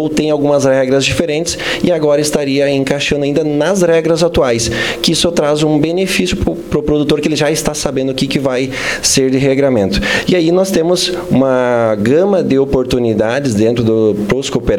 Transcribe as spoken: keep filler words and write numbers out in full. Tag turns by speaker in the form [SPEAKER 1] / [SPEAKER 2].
[SPEAKER 1] mudou, tem algumas regras diferentes e agora estaria encaixando ainda nas regras atuais, que isso traz um benefício para o pro produtor, que ele já está sabendo o que, que vai ser de regramento. E aí nós temos uma gama de oportunidades dentro do pros cooperativos